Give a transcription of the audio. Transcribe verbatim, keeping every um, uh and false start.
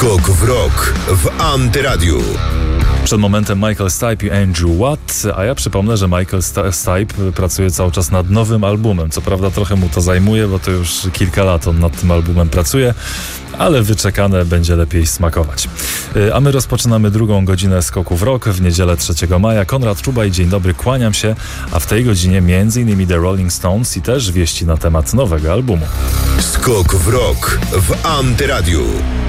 Skok w rok w Antyradiu. Przed momentem Michael Stipe i Andrew Watt, a ja przypomnę, że Michael Stipe pracuje cały czas nad nowym albumem. Co prawda trochę mu to zajmuje, bo to już kilka lat on nad tym albumem pracuje, ale wyczekane będzie lepiej smakować. A my rozpoczynamy drugą godzinę Skoku w Rok w niedzielę trzeciego maja. Konrad Czubaj, dzień dobry, kłaniam się, a w tej godzinie między innymi The Rolling Stones i też wieści na temat nowego albumu. Skok w Rok w Antyradiu.